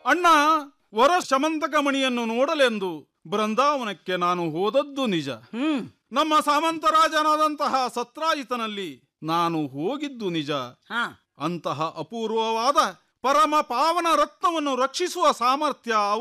ಅಣ್ಣ, ವರ ಶಮಂತಕಮಣಿಯನ್ನು ನೋಡಲೆಂದು ಬೃಂದಾವನಕ್ಕೆ ನಾನು ಹೋದದ್ದು ನಿಜ. ನಮ್ಮ ಸಾಮಂತರಾಜನಾದಂತಹ ಸತ್ರಾಜಿತನಲ್ಲಿ ನಾನು ಹೋಗಿದ್ದು ನಿಜ. ಅಂತಹ ಅಪೂರ್ವವಾದ ಪರಮ ಪಾವನ ರತ್ನವನ್ನು ರಕ್ಷಿಸುವ ಸಾಮರ್ಥ್ಯ